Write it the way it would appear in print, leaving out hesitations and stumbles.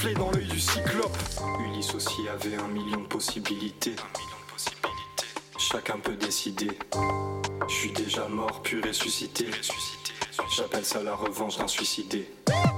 plaie dans l'œil du cyclope. Ulysse aussi avait 1 million de possibilités. Chacun peut décider. Je suis déjà mort puis ressuscité. J'appelle ça la revanche d'un suicidé.